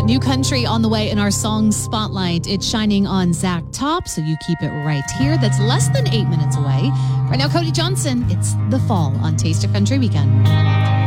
got new country on the way in our song spotlight. It's shining on Zach Top, so you keep it right here. That's less than 8 minutes away. Right now, Cody Johnson, it's The Fall on Taste of Country Weekend.